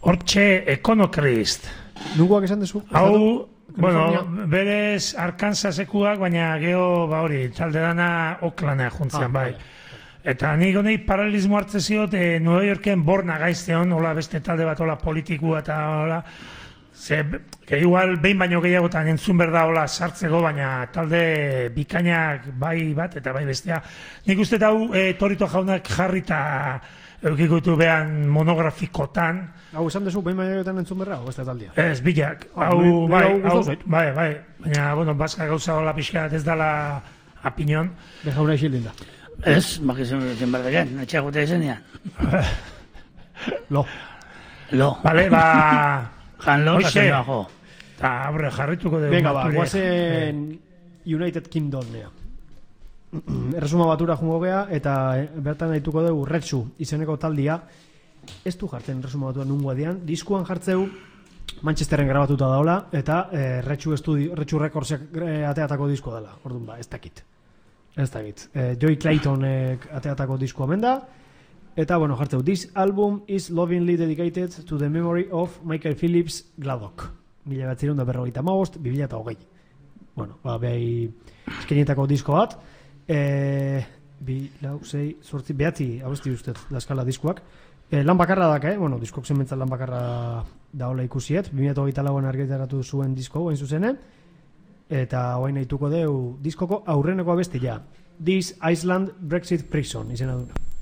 Hortxe Econocrist. Nungoak esan dezu? Hau, bueno, berez Arkansasekuak, baina geho, hori, talde dana Oaklandea juntzean, bai. Eta nik honei paralelismo hartze ziot, Nueva Yorken Borna gaizteon, hola beste talde bat, hola politikua eta hola, que igual behin baino gehiagotan entzun berda hola sartzeko, baina talde bikainak bai bat eta bai bestea. Nik uste hau Torito jaunak jarrita eukikutu behan monografikotan. Hau esan dezu, behin baino entzun berra, o ez da taldea? Ez, bilak. Hau, bai, baina, bueno, baska gauza hola pixka ez dala apinon. Bejauna isildin da. Ez, bakizun duten berdeken, etxeagote ezenean. Lo. Bale, Janlo, kasenua jo. Eta, aurre, jarrituko dugu. Venga, guazen United Kingdomea. Erresuma batura jungo gea, eta bertan haituko dugu Retsu izeneko taldia. Ez du jartzen Erresuma batua nungoa dian. Diskuan jartzeu Manchesterren grabatuta daola, eta Retsu Recordsek ateatako disko dela. Orduan ba, ez dakit. Joy Claytonek ateatako diskoa menda. Eta, bueno, jartzeu, this album is lovingly dedicated to the memory of Michael Phillips Gladdock. 1955, 2008. Bueno, ba, behai eskenietako disko bat. Behatzi, abesti ustez, daskala diskoak. Lan bakarra dak, bueno, diskok zenbentzat lan bakarra daola ikusiet. 2008an argitaratu zuen disko, hain zuzenen. Eta hain nahituko deu diskoko aurreneko abestia. This Iceland Brexit Prison, izena duna.